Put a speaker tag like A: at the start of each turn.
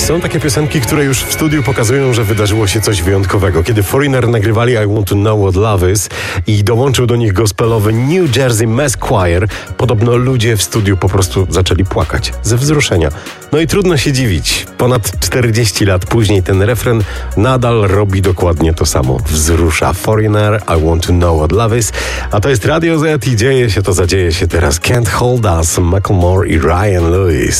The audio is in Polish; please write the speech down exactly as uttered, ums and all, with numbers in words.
A: Są takie piosenki, które już w studiu pokazują, że wydarzyło się coś wyjątkowego. Kiedy Foreigner nagrywali I Want to Know What Love Is i dołączył do nich gospelowy New Jersey Mass Choir, podobno ludzie w studiu po prostu zaczęli płakać ze wzruszenia. No i trudno się dziwić. Ponad czterdzieści lat później ten refren nadal robi dokładnie to samo. Wzrusza. Foreigner, I Want to Know What Love Is. A to jest Radio Z i dzieje się to, zadzieje się teraz. Can't Hold Us, Macklemore i Ryan Lewis.